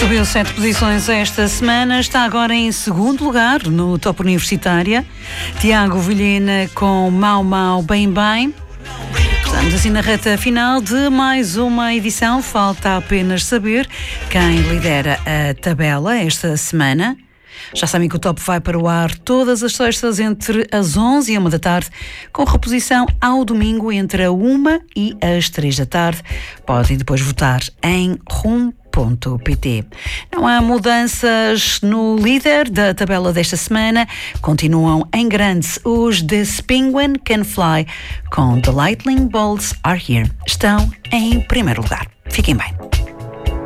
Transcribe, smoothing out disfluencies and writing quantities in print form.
Subiu 7 posições esta semana, está agora em segundo lugar no Top Universitária. Tiago Vilhena com Mau Mau Bem Bem. Estamos assim na reta final de mais uma edição. Falta apenas saber quem lidera a tabela esta semana. Já sabem que o Top vai para o ar todas as sextas entre as 11 e 1 da tarde, com reposição ao domingo entre a 1 e as 3 da tarde. Podem depois votar em rum.pt. Não há mudanças no líder da tabela desta semana. Continuam em grande os This Penguin Can Fly com The Lightning Bolts Are Here. Estão em primeiro lugar. Fiquem bem.